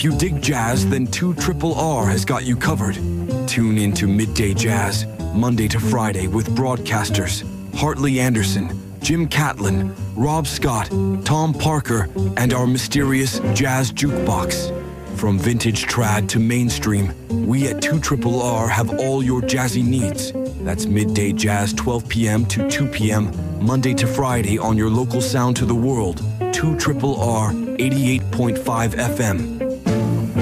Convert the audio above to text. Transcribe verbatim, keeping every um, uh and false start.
If you dig jazz, then two Triple R has got you covered. Tune in to Midday Jazz, Monday to Friday with broadcasters Hartley Anderson, Jim Catlin, Rob Scott, Tom Parker, and our mysterious Jazz Jukebox. From vintage trad to mainstream, we at two Triple R have all your jazzy needs. That's Midday Jazz, twelve p.m. to two p.m., Monday to Friday on your local sound to the world, two Triple R, eighty-eight point five F M.